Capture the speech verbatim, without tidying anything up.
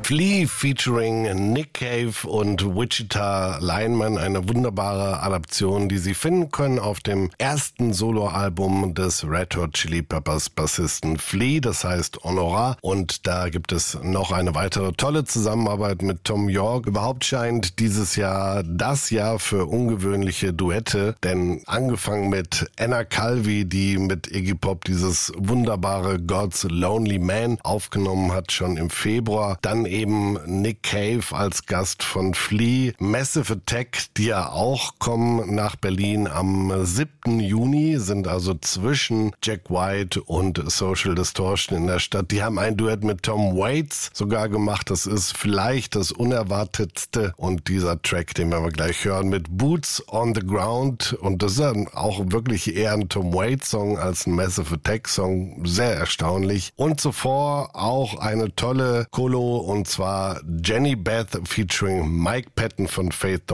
Flea featuring Nick Cave und Wichita Lineman, eine wunderbare Adaption, die Sie finden können auf dem ersten Soloalbum des Red Hot Chili Peppers Bassisten Flea, das heißt Honorar, und da gibt es noch eine weitere tolle Zusammenarbeit mit Thom Yorke. Überhaupt scheint dieses Jahr das Jahr für ungewöhnliche Duette, denn angefangen mit Anna Calvi, die mit Iggy Pop dieses wunderbare God's Lonely Man aufgenommen hat, schon im Februar, dann eben Nick Cave als Gast von Flea, Massive Attack, die ja auch kommen nach Berlin am siebten Juni, sind also zwischen Jack White und Social Distortion in der Stadt. Die haben ein Duett mit Tom Waits sogar gemacht, das ist vielleicht das Unerwartetste, und dieser Track, den wir gleich hören, mit Boots on the Ground, und das ist dann auch wirklich eher ein Tom Waits Song als ein Massive Attack Song, sehr erstaunlich. Und zuvor auch eine tolle Kolo, und zwar Jenny Beth featuring Mike Patton von Faith